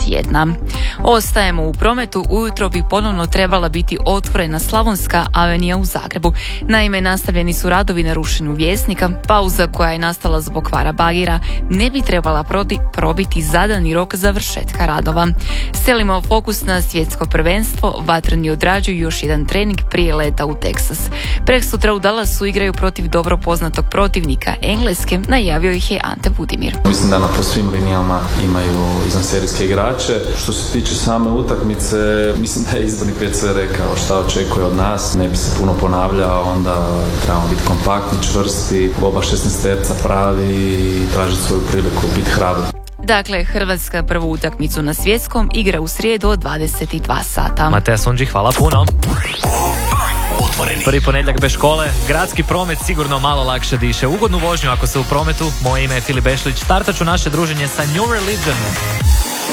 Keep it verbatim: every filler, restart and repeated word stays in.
tjedna. Ostajemo u prometu, ujutro bi ponovno trebala biti otvorena Slavonska avenija u Zagrebu. Naime, nastavljeni su radovi na rušenju Vjesnika, pauza koja je nastala zbog kvara bagira ne bi trebala proti, probiti zadani rok završetka radova. Selimo fokus na svjetsko prvenstvo, vatreni odrađuju još jedan trening prije leta u Teksas. Preksutra u Dallasu igraju protiv dobro poznatog protivnika Engleske, najavio ih je Ante Budimir. Mislim da na po svim linijama imaju izvanserijske igrače. Što se tiče same utakmice, mislim da je izbornik već sve rekao šta očekuje od nas. Ne bi se puno ponavljao, onda trebamo biti kompaktni, čvrsti, oba šesnaesterca pravi i tražiti svoju priliku, biti hrabri. Dakle, Hrvatska prvu utakmicu na svjetskom igra u srijedu od dvadeset dva sata. Mateja Sunđi, hvala puno. Prvi ponedjeljak bez škole, gradski promet sigurno malo lakše diše. Ugodnu vožnju ako se u prometu. Moje ime je Filip Bešlić. Startat ću naše druženje sa New Religion.